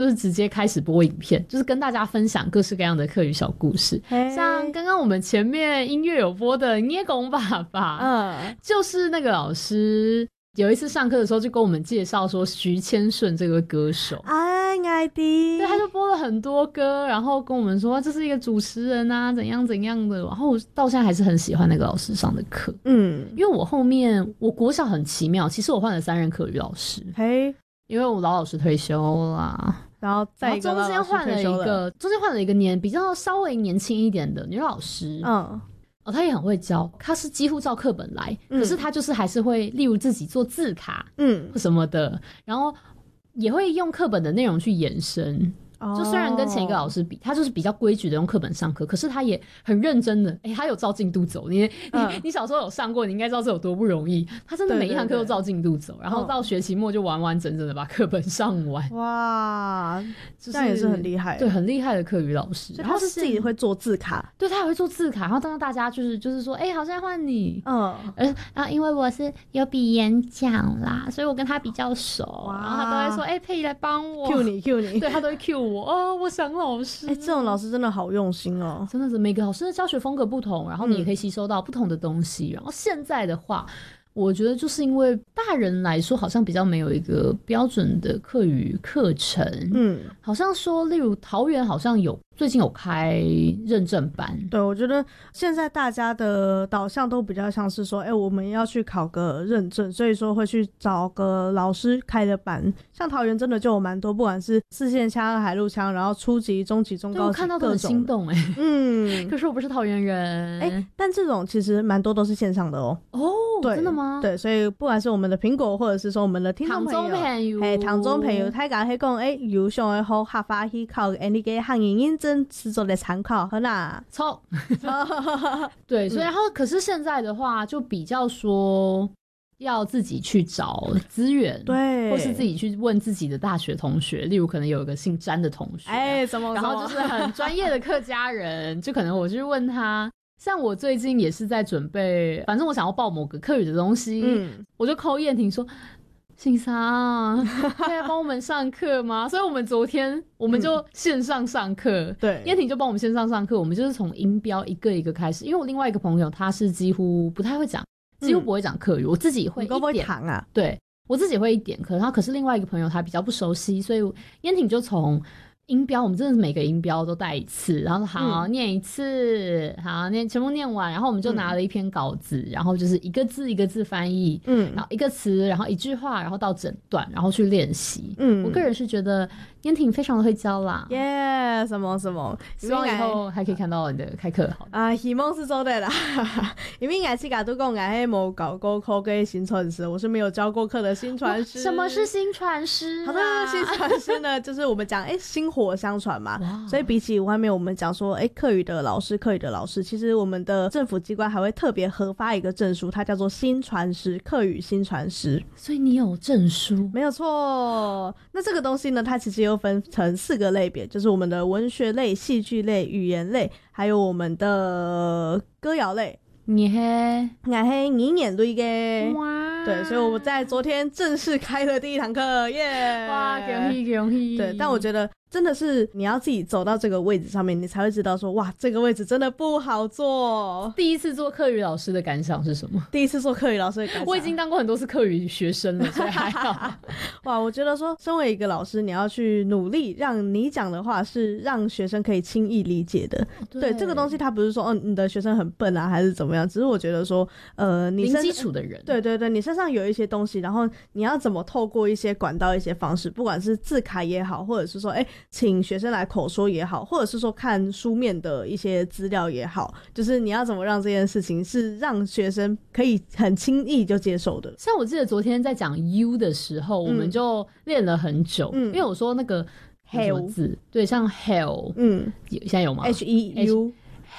就是直接开始播影片，就是跟大家分享各式各样的课语小故事。像刚刚我们前面音乐有播的捏拱爸爸，就是那个老师有一次上课的时候就跟我们介绍说徐千顺这个歌手， 爱的， 对，他就播了很多歌，然后跟我们说这是一个主持人啊，怎样怎样的，然后我到现在还是很喜欢那个老师上的课。因为我后面我国小很奇妙，其实我换了3任课语老师，因为我老师退休啦， 然后再一个中间换了一个比较稍微年轻一点的女老师，她也很会教，她是几乎照课本来，可是她就是还是会例如自己做字卡或什么的，然后也会用课本的内容去延伸。就虽然跟前一个老师比，他就是比较规矩的用课本上课，可是他也很认真的，他有照进度走。你小时候有上过，你应该知道这有多不容易。他真的每一堂课都照进度走，然后到学期末就完完整整的把课本上完。 哇，这样也是很厉害， 对，很厉害的课语老师。 然后是自己会做字卡， 对，他也会做字卡，然后当大家就是说，好，现在换你，然后因为我是有比演讲啦，所以我跟他比较熟，然后他都会说，佩仪来帮我 ，Q 你， 对，他都会 Q 我。我想老师， 这种老师真的好用心哦， 真的是每个老师的教学风格不同，然后你也可以吸收到不同的东西。然后现在的话，我觉得就是因为大人来说好像比较没有一个标准的课语课程，好像说例如桃园好像最近有开认证班。 对，我觉得现在大家的导向都比较像是说我们要去考个认证，所以说会去找个老师开的班。像桃园真的就有蛮多，不管是四线腔、海陆腔，然后初级、中级、中高级， 我看到都很心动可是我不是桃园人但这种其实蛮多都是线上的哦。对， 真的吗？ 对，所以不管是我们的苹果，或者是说我们的听众朋友，唐中朋友，他讲会讲有上的好合法去考你给汉语认证是做的参考，好啦， 错。对，所以然后可是现在的话，就比较说要自己去找资源， 对， 或是自己去问自己的大学同学，例如可能有一个姓詹的同学，然后就是很专业的客家人，就可能我去问他。像我最近也是在准备，反正我想要报某个课语的东西，我就call燕婷说，姓啥可以帮我们上课吗？所以我们昨天我们就线上上课， 对， 燕婷就帮我们线上上课，我们就是从音标一个一个开始。因为我另外一个朋友他是几乎不太会讲，几乎不会讲课语，我自己会一点， 你会弹啊？ 对，我自己会一点，可是另外一个朋友他比较不熟悉，所以燕婷就从音标，我们真的是每个音标都带一次，然后好念一次，好全部念完，然后我们就拿了一篇稿子，然后就是一个字一个字翻译，然后一个词，然后一句话，然后到整段，然后去练习。我个人是觉得燕婷非常的会教啦， 什么什么， 希望以后还可以看到你的开课。 希望是做对啦。因为我自己都说我没有教过课的新传师，我是没有教过课的新传师。 什么是新传师？ 好的，新传师呢，就是我们讲薪火相传嘛，所以比起外面我们讲说课语的老师，其实我们的政府机关还会特别核发一个证书，它叫做新传师，课语新传师。 所以你有证书？ 没有错。那这个东西呢，它其实又分成4个类别，就是我们的文学类、戏剧类、语言类，还有我们的歌谣类。 你嘿语言类的，哇！对，所以我在昨天正式开了第一堂课，耶！ 哇，恭喜！ 对，但我觉得真的是你要自己走到这个位置上面，你才会知道说，哇，这个位置真的不好做。 第一次做课语老师的感想是什么？ 第一次做课语老师的感想， 我已经当过很多次课语学生了，所以还好。 哇，我觉得说，身为一个老师，你要去努力让你讲的话是让学生可以轻易理解的。对，这个东西它不是说你的学生很笨啊，还是怎么样，只是我觉得说，你零基础的人， 对对对，你身上有一些东西，然后你要怎么透过一些管道、一些方式，不管是字卡也好，或者是说，请学生来口说也好，或者是说看书面的一些资料也好，就是你要怎么让这件事情是让学生可以很轻易就接受的。 像我记得昨天在讲 U 的时候，我们就练了很久，因为我说那个 hell 字，对，像 hell，现在有吗 ？HEU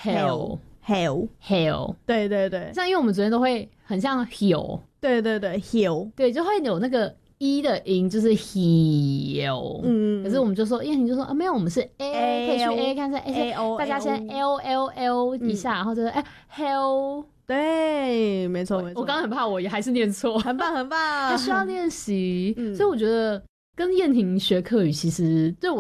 hell， 对对对， 像因为我们昨天都会很像 hill， 对对对 hill， 对，就会有那个的音就是 hill， 可是我们就说，你就说没有，我们是 a， 可以去 a 看一下，大家先 l 一下，然后就是hell， 对，没错没错。 我刚刚很怕我也还是念错， 很棒很棒， 还需要练习，所以我觉得跟燕婷学课语其实对我